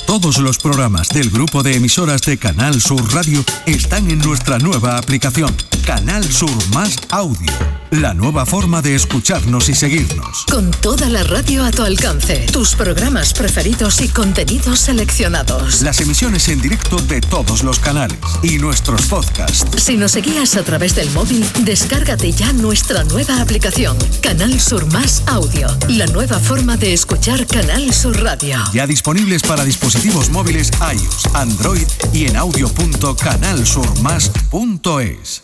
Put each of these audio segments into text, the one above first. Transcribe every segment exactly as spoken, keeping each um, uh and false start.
Todos los programas del grupo de emisoras de Canal Sur Radio están en nuestra nueva aplicación, Canal Sur Más Audio. La nueva forma de escucharnos y seguirnos. Con toda la radio a tu alcance, tus programas preferidos y contenidos seleccionados. Las emisiones en directo de todos los canales y nuestros podcasts. Si nos seguías a través del móvil, descárgate ya nuestra nueva aplicación, Canal Sur Más Audio. La nueva forma de escuchar Canal Sur Radio. Ya disponibles para dispositivos móviles iOS, Android y en audio punto canal sur más punto es.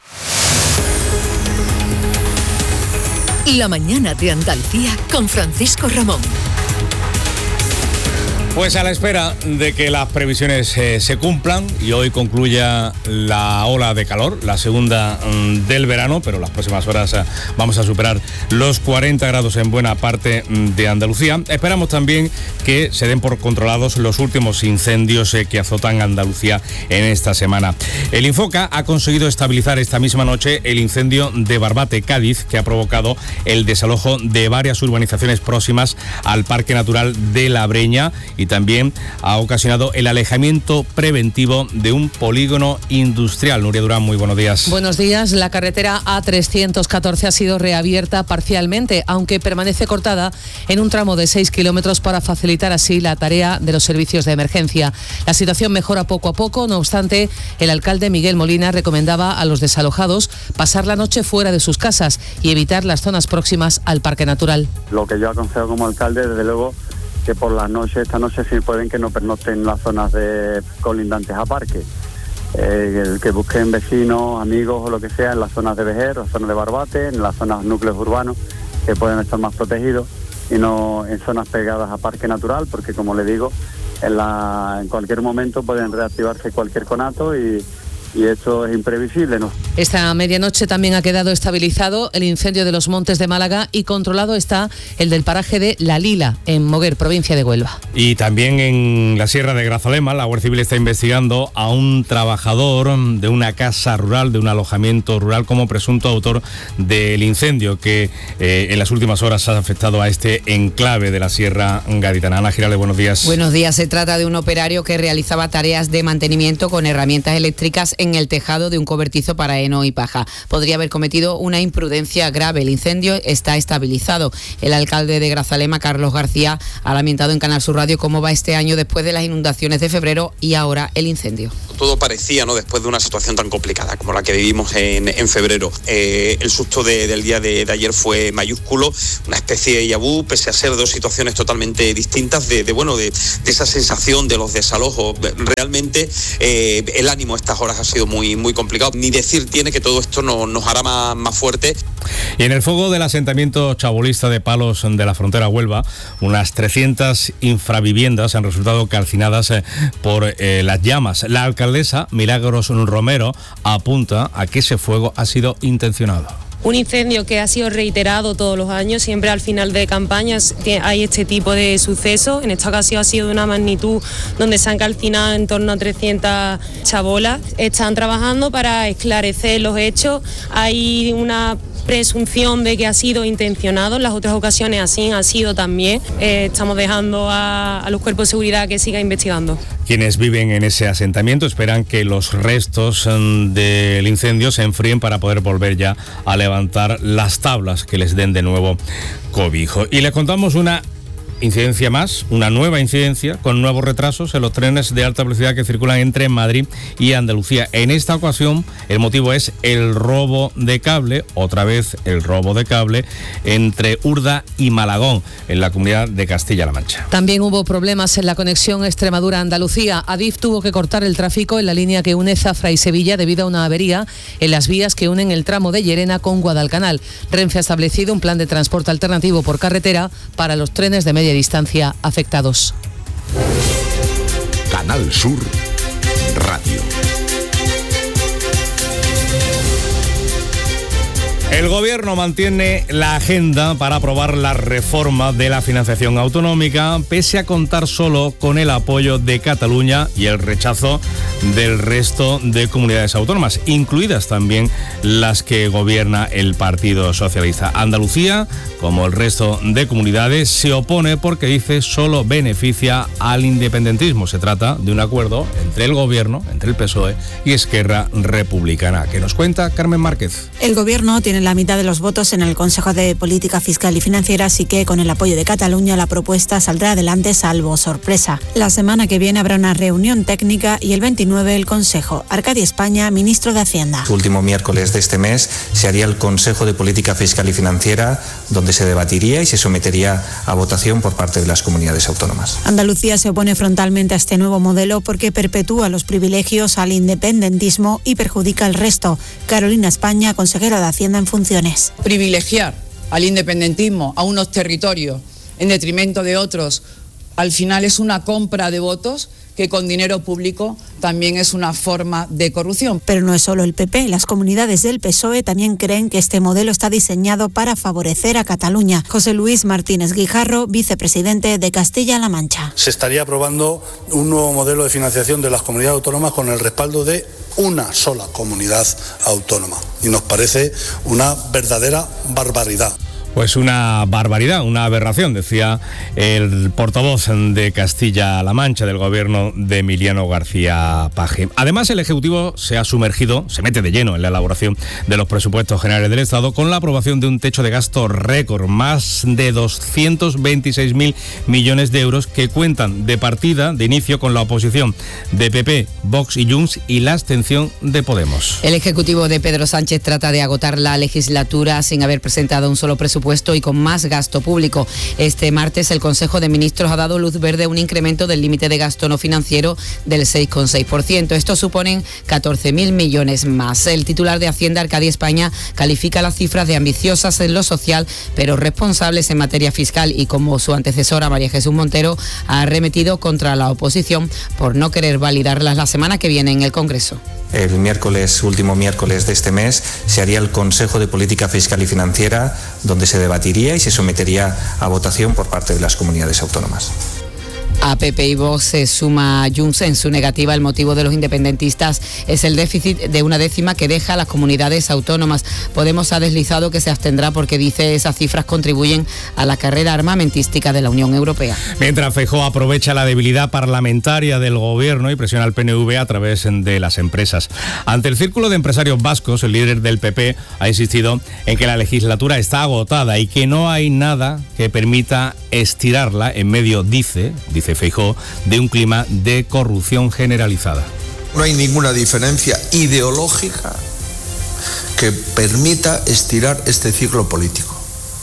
La mañana de Andalucía con Francisco Ramón. Pues a la espera de que las previsiones eh, se cumplan y hoy concluya la ola de calor, la segunda mm, del verano, pero las próximas horas eh, vamos a superar los cuarenta grados en buena parte mm, de Andalucía. Esperamos también que se den por controlados los últimos incendios eh, que azotan Andalucía en esta semana. El Infoca ha conseguido estabilizar esta misma noche el incendio de Barbate, Cádiz, que ha provocado el desalojo de varias urbanizaciones próximas al Parque Natural de la Breña y también ha ocasionado el alejamiento preventivo de un polígono industrial. Nuria Durán, muy buenos días. Buenos días. La carretera A trescientos catorce ha sido reabierta parcialmente, aunque permanece cortada en un tramo de seis kilómetros para facilitar así la tarea de los servicios de emergencia. La situación mejora poco a poco, no obstante, el alcalde Miguel Molina recomendaba a los desalojados pasar la noche fuera de sus casas y evitar las zonas próximas al Parque Natural. Lo que yo aconsejo como alcalde, desde luego, que por las noches, esta noche sí pueden que no pernocten en las zonas de colindantes a parque, eh, que busquen vecinos, amigos o lo que sea en las zonas de Vejer, las zonas de Barbate, en las zonas núcleos urbanos que pueden estar más protegidos y no en zonas pegadas a parque natural, porque como le digo, en, la, en cualquier momento pueden reactivarse cualquier conato y y esto es imprevisible, ¿no? Esta medianoche también ha quedado estabilizado el incendio de los Montes de Málaga y controlado está el del paraje de La Lila, en Moguer, provincia de Huelva. Y también en la Sierra de Grazalema, la Guardia Civil está investigando a un trabajador de una casa rural, de un alojamiento rural, como presunto autor del incendio que eh, en las últimas horas ha afectado a este enclave de la Sierra Gaditana. Ana Girale, buenos días. Buenos días. Se trata de un operario que realizaba tareas de mantenimiento con herramientas eléctricas en el tejado de un cobertizo para heno y paja. Podría haber cometido una imprudencia grave. El incendio está estabilizado. El alcalde de Grazalema, Carlos García, ha lamentado en Canal Sur Radio cómo va este año después de las inundaciones de febrero y ahora el incendio. Todo parecía, ¿no?, después de una situación tan complicada como la que vivimos en, en febrero. Eh, el susto de, del día de, de ayer fue mayúsculo, una especie de yabú, pese a ser dos situaciones totalmente distintas, de, de bueno, de, de esa sensación de los desalojos. Realmente eh, el ánimo a estas horas ha sido muy, muy complicado. Ni decir tiene que todo esto no, nos hará más, más fuerte. Y en el fuego del asentamiento chabolista de Palos de la frontera Huelva, unas trescientas infraviviendas han resultado calcinadas eh, por eh, las llamas. La alcaldesa Milagros Romero apunta a que ese fuego ha sido intencionado. Un incendio que ha sido reiterado todos los años, siempre al final de campañas hay este tipo de sucesos. En esta ocasión ha sido de una magnitud donde se han calcinado en torno a trescientas chabolas. Están trabajando para esclarecer los hechos. Hay una presunción de que ha sido intencionado, en las otras ocasiones así ha sido también. Eh, estamos dejando a, a los cuerpos de seguridad que sigan investigando. Quienes viven en ese asentamiento esperan que los restos um, del incendio se enfríen para poder volver ya a levantar las tablas que les den de nuevo cobijo. Y les contamos una incidencia más, una nueva incidencia con nuevos retrasos en los trenes de alta velocidad que circulan entre Madrid y Andalucía. En esta ocasión el motivo es el robo de cable, otra vez el robo de cable entre Urda y Malagón, en la comunidad de Castilla-La Mancha. También hubo problemas en la conexión Extremadura-Andalucía. Adif tuvo que cortar el tráfico en la línea que une Zafra y Sevilla debido a una avería en las vías que unen el tramo de Llerena con Guadalcanal. Renfe ha establecido un plan de transporte alternativo por carretera para los trenes de media distancia afectados. Canal Sur Radio. El Gobierno mantiene la agenda para aprobar la reforma de la financiación autonómica, pese a contar solo con el apoyo de Cataluña y el rechazo del resto de comunidades autónomas, incluidas también las que gobierna el Partido Socialista. Andalucía, como el resto de comunidades, se opone porque dice solo beneficia al independentismo. Se trata de un acuerdo entre el Gobierno, entre el P S O E y Esquerra Republicana. ¿Qué nos cuenta Carmen Márquez? El Gobierno tiene la mitad de los votos en el Consejo de Política Fiscal y Financiera, así que con el apoyo de Cataluña la propuesta saldrá adelante salvo sorpresa. La semana que viene habrá una reunión técnica y el veintinueve el Consejo. Arcadi España, ministro de Hacienda. El último miércoles de este mes se haría el Consejo de Política Fiscal y Financiera, donde se debatiría y se sometería a votación por parte de las comunidades autónomas. Andalucía se opone frontalmente a este nuevo modelo porque perpetúa los privilegios al independentismo y perjudica al resto. Carolina España, consejera de Hacienda en funciones. Privilegiar al independentismo, a unos territorios, en detrimento de otros, al final es una compra de votos que con dinero público también es una forma de corrupción. Pero no es solo el P P, las comunidades del P S O E también creen que este modelo está diseñado para favorecer a Cataluña. José Luis Martínez Guijarro, vicepresidente de Castilla-La Mancha. Se estaría aprobando un nuevo modelo de financiación de las comunidades autónomas con el respaldo de una sola comunidad autónoma. Y nos parece una verdadera barbaridad. Pues una barbaridad, una aberración, decía el portavoz de Castilla-La Mancha del gobierno de Emiliano García Paje. Además, el Ejecutivo se ha sumergido, se mete de lleno en la elaboración de los presupuestos generales del Estado con la aprobación de un techo de gasto récord, más de doscientos veintiséis mil millones de euros que cuentan de partida, de inicio, con la oposición de P P, Vox y Junts y la abstención de Podemos. El Ejecutivo de Pedro Sánchez trata de agotar la legislatura sin haber presentado un solo presupuesto y con más gasto público. Este martes el Consejo de Ministros ha dado luz verde a un incremento del límite de gasto no financiero del seis coma seis por ciento. Esto suponen catorce mil millones más. El titular de Hacienda, Arcadi España, califica las cifras de ambiciosas en lo social, pero responsables en materia fiscal y, como su antecesora María Jesús Montero, ha arremetido contra la oposición por no querer validarlas la semana que viene en el Congreso. El miércoles, último miércoles de este mes, se haría el Consejo de Política Fiscal y Financiera, donde se debatiría y se sometería a votación por parte de las comunidades autónomas. A P P y Vox se suma Junts en su negativa. El motivo de los independentistas es el déficit de una décima que deja a las comunidades autónomas. Podemos ha deslizado que se abstendrá porque dice esas cifras contribuyen a la carrera armamentística de la Unión Europea. Mientras Feijóo aprovecha la debilidad parlamentaria del gobierno y presiona al P N V a través de las empresas. Ante el Círculo de Empresarios Vascos, el líder del P P ha insistido en que la legislatura está agotada y que no hay nada que permita estirarla en medio, dice, dice Feijóo, de un clima de corrupción generalizada. No hay ninguna diferencia ideológica que permita estirar este ciclo político.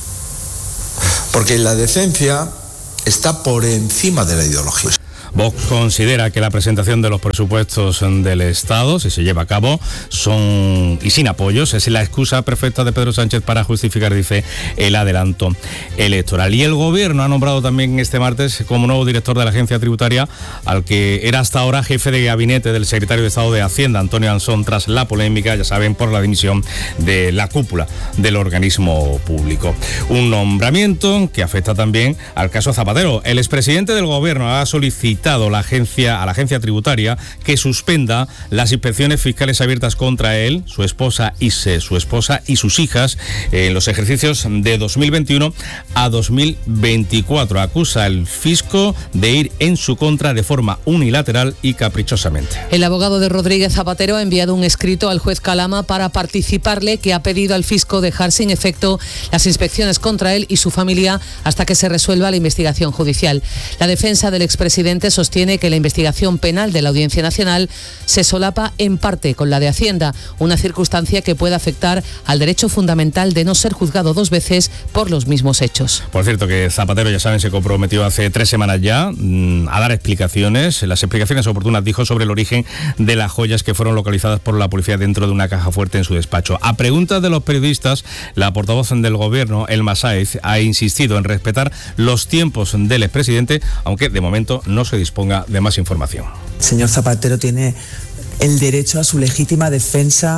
Porque la decencia está por encima de la ideología. Vox considera que la presentación de los presupuestos del Estado, si se lleva a cabo, son y sin apoyos, es la excusa perfecta de Pedro Sánchez para justificar, dice, el adelanto electoral. Y el Gobierno ha nombrado también este martes como nuevo director de la agencia tributaria al que era hasta ahora jefe de gabinete del secretario de Estado de Hacienda, Antonio Ansón, tras la polémica, ya saben, por la dimisión de la cúpula del organismo público. Un nombramiento que afecta también al caso Zapatero. El expresidente del Gobierno ha solicitado La agencia, a la agencia tributaria que suspenda las inspecciones fiscales abiertas contra él, su esposa y se, su esposa y sus hijas en los ejercicios de dos mil veintiuno a dos mil veinticuatro. Acusa al fisco de ir en su contra de forma unilateral y caprichosamente. El abogado de Rodríguez Zapatero ha enviado un escrito al juez Calama para participarle, que ha pedido al fisco dejar sin efecto las inspecciones contra él y su familia hasta que se resuelva la investigación judicial. La defensa del expresidente sostiene que la investigación penal de la Audiencia Nacional se solapa en parte con la de Hacienda, una circunstancia que puede afectar al derecho fundamental de no ser juzgado dos veces por los mismos hechos. Por cierto, que Zapatero, ya saben, se comprometió hace tres semanas ya mmm, a dar explicaciones, las explicaciones oportunas, dijo, sobre el origen de las joyas que fueron localizadas por la policía dentro de una caja fuerte en su despacho. A preguntas de los periodistas, la portavoz del Gobierno, Elma Sáez, ha insistido en respetar los tiempos del expresidente, aunque de momento no se disponga de más información. El señor Zapatero tiene el derecho a su legítima defensa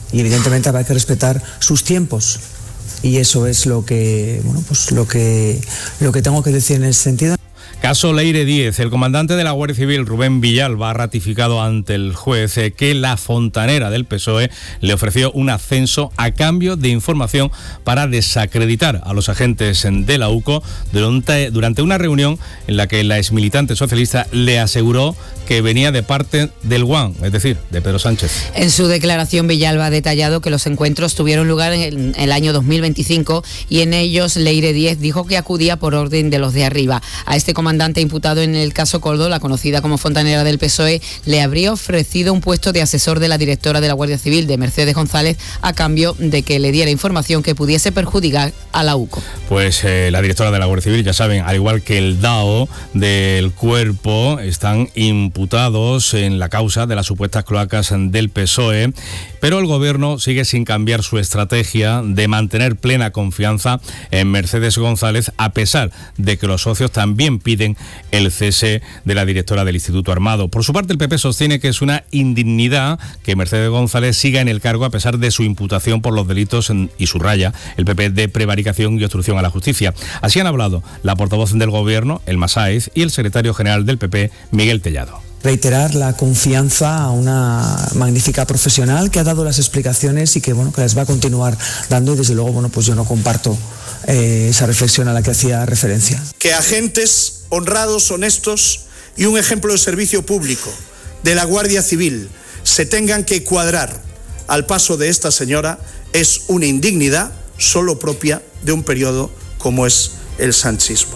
y evidentemente habrá que respetar sus tiempos. Y eso es lo que, bueno, pues lo que, lo que tengo que decir en ese sentido. Caso Leire Díez. El comandante de la Guardia Civil, Rubén Villalba, ha ratificado ante el juez que la fontanera del P S O E le ofreció un ascenso a cambio de información para desacreditar a los agentes de la U C O durante, durante una reunión en la que la exmilitante socialista le aseguró que venía de parte del Guan, es decir, de Pedro Sánchez. En su declaración, Villalba ha detallado que los encuentros tuvieron lugar en el año dos mil veinticinco y en ellos Leire Díez dijo que acudía por orden de los de arriba. A este comandante imputado en el caso Coldo, la conocida como fontanera del P S O E, le habría ofrecido un puesto de asesor de la directora de la Guardia Civil, de Mercedes González, a cambio de que le diera información que pudiese perjudicar a la U C O. Pues eh, la directora de la Guardia Civil, ya saben, al igual que el D A O del cuerpo, están imputados en la causa de las supuestas cloacas del P S O E, pero el gobierno sigue sin cambiar su estrategia de mantener plena confianza en Mercedes González, a pesar de que los socios también piden el cese de la directora del Instituto Armado. Por su parte, el P P sostiene que es una indignidad que Mercedes González siga en el cargo a pesar de su imputación por los delitos en, y subraya el P P de prevaricación y obstrucción a la justicia. Así han hablado la portavoz del gobierno, Elma Sáez, y el secretario general del P P, Miguel Tellado. Reiterar la confianza a una magnífica profesional que ha dado las explicaciones y que, bueno, que las va a continuar dando, y desde luego, bueno, pues yo no comparto eh, esa reflexión a la que hacía referencia. Que agentes honrados, honestos y un ejemplo de servicio público de la Guardia Civil se tengan que cuadrar al paso de esta señora es una indignidad solo propia de un periodo como es el sanchismo.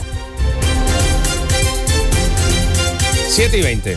siete y veinte.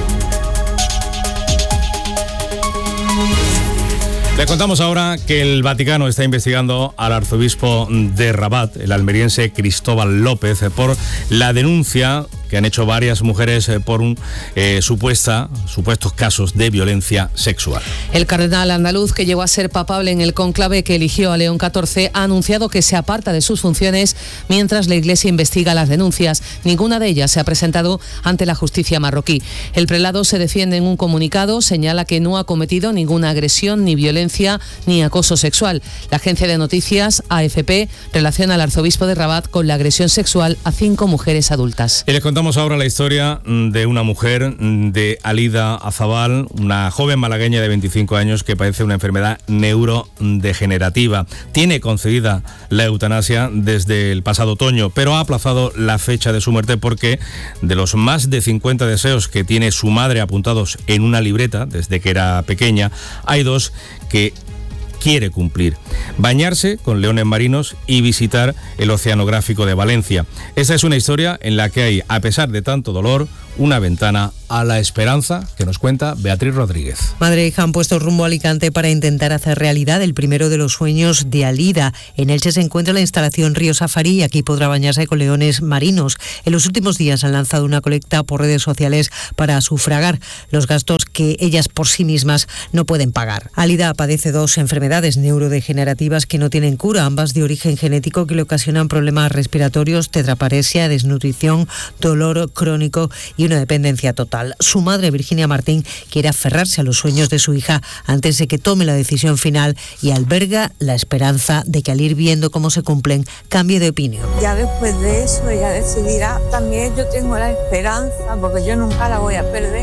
Les contamos ahora que el Vaticano está investigando al arzobispo de Rabat, el almeriense Cristóbal López, por la denuncia que han hecho varias mujeres por un eh, supuesta, supuestos casos de violencia sexual. El cardenal andaluz, que llegó a ser papable en el cónclave que eligió a León catorce, ha anunciado que se aparta de sus funciones mientras la Iglesia investiga las denuncias. Ninguna de ellas se ha presentado ante la justicia marroquí. El prelado se defiende en un comunicado, señala que no ha cometido ninguna agresión, ni violencia, ni acoso sexual. La agencia de noticias A F P relaciona al arzobispo de Rabat con la agresión sexual a cinco mujeres adultas. Y les contamos ahora la historia de una mujer, de Alida Azabal, una joven malagueña de veinticinco años que padece una enfermedad neurodegenerativa. Tiene concedida la eutanasia desde el pasado otoño, pero ha aplazado la fecha de su muerte porque de los más de cincuenta deseos que tiene su madre apuntados en una libreta desde que era pequeña, hay dos que quiere cumplir: bañarse con leones marinos y visitar el Oceanográfico de Valencia. Esta es una historia en la que hay, a pesar de tanto dolor, una ventana a la esperanza, que nos cuenta Beatriz Rodríguez. Madre e hija han puesto rumbo a Alicante para intentar hacer realidad el primero de los sueños de Alida. En Elche se encuentra la instalación Río Safari y aquí podrá bañarse con leones marinos. En los últimos días han lanzado una colecta por redes sociales para sufragar los gastos que ellas por sí mismas no pueden pagar. Alida padece dos enfermedades neurodegenerativas que no tienen cura, ambas de origen genético, que le ocasionan problemas respiratorios, tetraparesia, desnutrición, dolor crónico y una dependencia total. Su madre, Virginia Martín, quiere aferrarse a los sueños de su hija antes de que tome la decisión final y alberga la esperanza de que al ir viendo cómo se cumplen, cambie de opinión. Ya después de eso ella decidirá. También yo tengo la esperanza, porque yo nunca la voy a perder,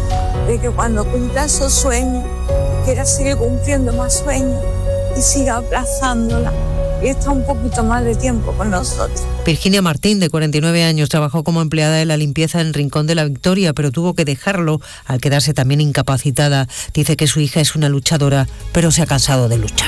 de que cuando cumpla esos sueños, quiera seguir cumpliendo más sueños y siga aplazándola. Y está un poquito más de tiempo con nosotros. Virginia Martín, de cuarenta y nueve años, trabajó como empleada de la limpieza en Rincón de la Victoria, pero tuvo que dejarlo al quedarse también incapacitada. Dice que su hija es una luchadora, pero se ha cansado de luchar.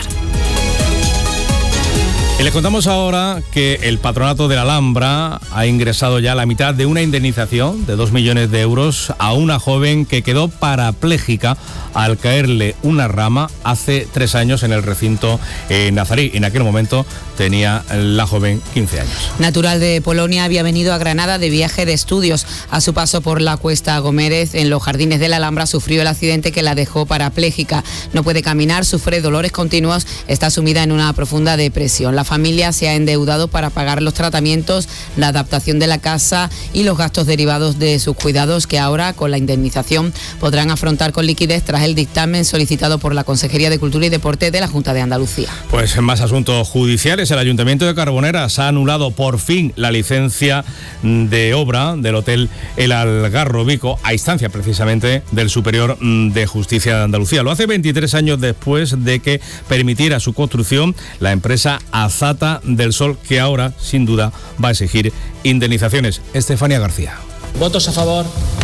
Y les contamos ahora que el Patronato de la Alhambra ha ingresado ya la mitad de una indemnización de dos millones de euros a una joven que quedó parapléjica al caerle una rama hace tres años en el recinto eh, nazarí. En aquel momento tenía la joven quince años. Natural de Polonia, había venido a Granada de viaje de estudios. A su paso por la Cuesta Gómez, en los jardines de la Alhambra, sufrió el accidente que la dejó parapléjica. No puede caminar, sufre dolores continuos, está sumida en una profunda depresión. La familia se ha endeudado para pagar los tratamientos, la adaptación de la casa y los gastos derivados de sus cuidados, que ahora con la indemnización podrán afrontar con liquidez tras el dictamen solicitado por la Consejería de Cultura y Deporte de la Junta de Andalucía. Pues en más asuntos judiciales, el Ayuntamiento de Carboneras ha anulado por fin la licencia de obra del Hotel El Algarrobico, a instancia precisamente del Superior de Justicia de Andalucía. Lo hace veintitrés años después de que permitiera su construcción la empresa Azata del Sol, que ahora, sin duda, va a exigir indemnizaciones. Estefanía García. ¿Votos a favor?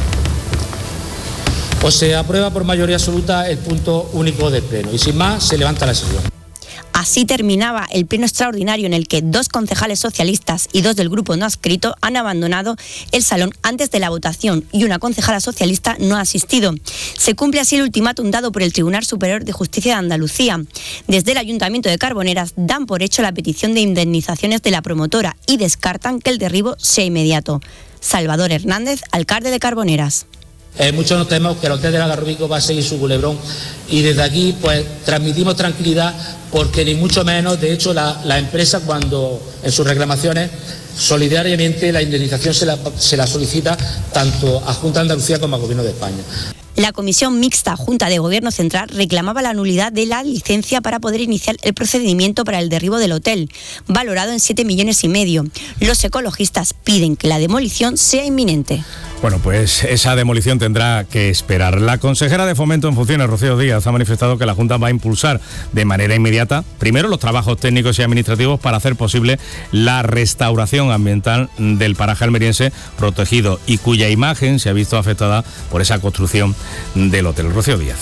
Pues se aprueba por mayoría absoluta el punto único del Pleno y sin más se levanta la sesión. Así terminaba el pleno extraordinario en el que dos concejales socialistas y dos del grupo no adscrito han abandonado el salón antes de la votación y una concejala socialista no ha asistido. Se cumple así el ultimátum dado por el Tribunal Superior de Justicia de Andalucía. Desde el Ayuntamiento de Carboneras dan por hecho la petición de indemnizaciones de la promotora y descartan que el derribo sea inmediato. Salvador Hernández, alcalde de Carboneras. Eh, muchos nos tememos que el Hotel del Algarrobico va a seguir su culebrón y desde aquí pues transmitimos tranquilidad porque ni mucho menos, de hecho la, la empresa cuando en sus reclamaciones solidariamente la indemnización se la, se la solicita tanto a Junta de Andalucía como al Gobierno de España. La Comisión Mixta Junta de Gobierno Central reclamaba la nulidad de la licencia para poder iniciar el procedimiento para el derribo del hotel, valorado en siete millones y medio. Los ecologistas piden que la demolición sea inminente. Bueno, pues esa demolición tendrá que esperar. La consejera de Fomento en funciones, Rocío Díaz, ha manifestado que la Junta va a impulsar de manera inmediata, primero, los trabajos técnicos y administrativos para hacer posible la restauración ambiental del paraje almeriense protegido y cuya imagen se ha visto afectada por esa construcción del hotel. Rocío Díaz.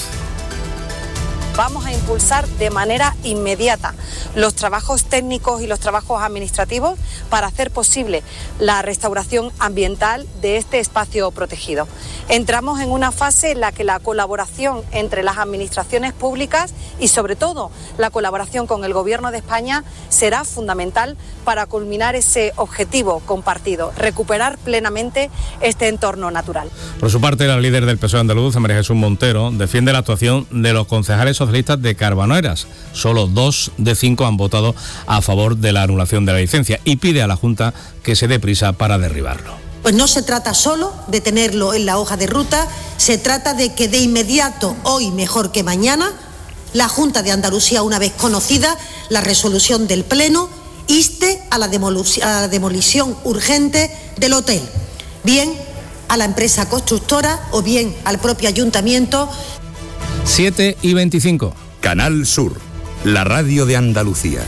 Vamos a impulsar de manera inmediata los trabajos técnicos y los trabajos administrativos para hacer posible la restauración ambiental de este espacio protegido. Entramos en una fase en la que la colaboración entre las administraciones públicas y sobre todo la colaboración con el Gobierno de España será fundamental para culminar ese objetivo compartido, recuperar plenamente este entorno natural. Por su parte, la líder del P S O E andaluz, María Jesús Montero, defiende la actuación de los concejales socialistas de Carboneras. Solo dos de cinco han votado a favor de la anulación de la licencia y pide a la Junta que se dé prisa para derribarlo. Pues no se trata solo de tenerlo en la hoja de ruta, se trata de que de inmediato, hoy mejor que mañana, la Junta de Andalucía, una vez conocida la resolución del Pleno, inste a la demolición, a la demolición urgente del hotel, bien a la empresa constructora o bien al propio ayuntamiento. siete y veinticinco. Canal Sur, la radio de Andalucía.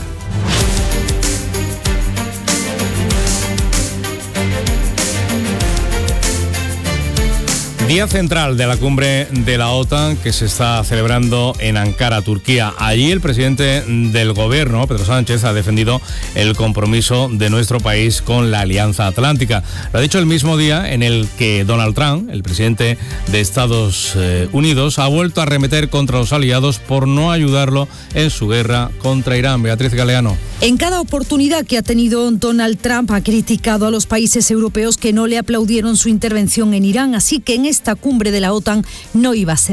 Día central de la cumbre de la OTAN que se está celebrando en Ankara, Turquía. Allí el presidente del gobierno, Pedro Sánchez, ha defendido el compromiso de nuestro país con la Alianza Atlántica. Lo ha dicho el mismo día en el que Donald Trump, el presidente de Estados Unidos, ha vuelto a arremeter contra los aliados por no ayudarlo en su guerra contra Irán. Beatriz Galeano. En cada oportunidad que ha tenido Donald Trump ha criticado a los países europeos que no le aplaudieron su intervención en Irán, así que en esta cumbre de la OTAN no iba a ser